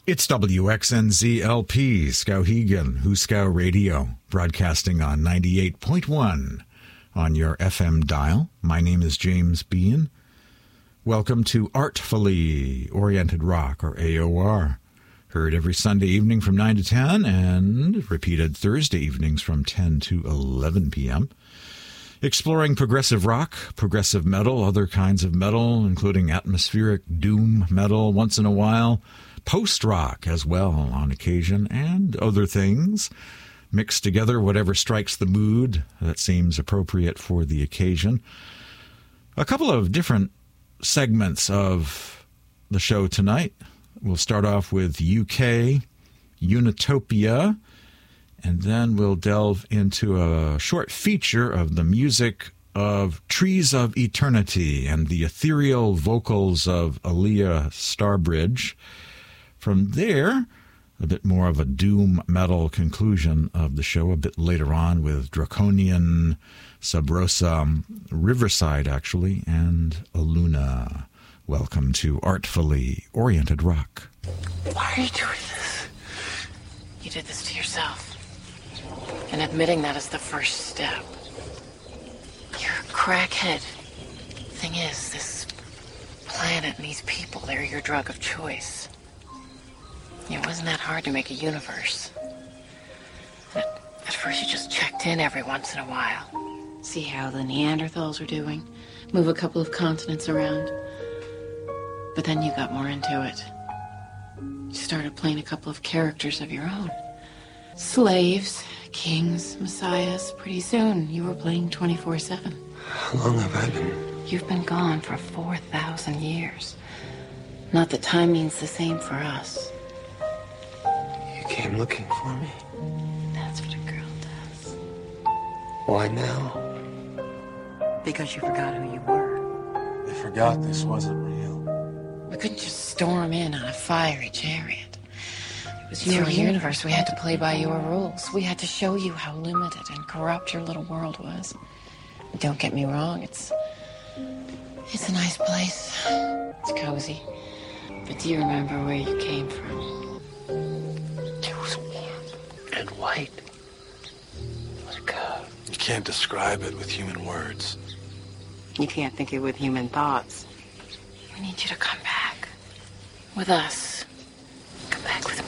It's WXNZLP, Skowhegan, Huskow Radio, broadcasting on 98.1 on your FM dial. My name is James Bean. Welcome to Artfully Oriented Rock, or AOR. Heard every Sunday evening from 9 to 10 and repeated Thursday evenings from 10 to 11 p.m. Exploring progressive rock, progressive metal, other kinds of metal, including atmospheric doom metal once in a while, post-rock as well on occasion, and other things. Mixed together whatever strikes the mood that seems appropriate for the occasion. A couple of different segments of the show tonight. We'll start off with UK, Unitopia, and then we'll delve into a short feature of the music of Trees of Eternity and the ethereal vocals of Aaliyah Starbridge. From there, a bit more of a doom metal conclusion of the show a bit later on with Draconian, Sub Rosa, Riverside actually, and Aluna. Welcome to Artfully Oriented Rock. Why are you doing this? You did this to yourself. And admitting that is the first step. You're a crackhead. Thing is, this planet and these people, they're your drug of choice. It wasn't that hard to make a universe. At first you just checked in every once in a while. See how the Neanderthals are doing. Move a couple of continents around. But then you got more into it. You started playing a couple of characters of your own. Slaves, kings, messiahs. Pretty soon you were playing 24/7. How long have I been? You've been gone for 4,000 years. Not that time means the same for us. You came looking for me? That's what a girl does. Why now? Because you forgot who you were. I forgot this wasn't real. We couldn't just storm in on a fiery chariot. It was your universe. We had to play by your rules. We had to show you how limited and corrupt your little world was. Don't get me wrong, it's a nice place. It's cozy. But do you remember where you came from? It was warm and white. Like, you can't describe it with human words. You can't think it with human thoughts. We need you to come back. With us. Come back with me.